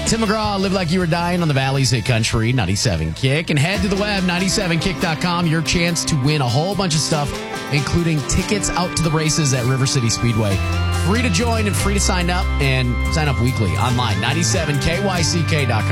Tim McGraw, Live Like You Were Dying on the Valley's Hit Country 97 Kick. And head to the web, 97kick.com. Your chance to win a whole bunch of stuff, including tickets out to the races at River City Speedway. Free to join and free to sign up, and sign up weekly online, 97kyck.com.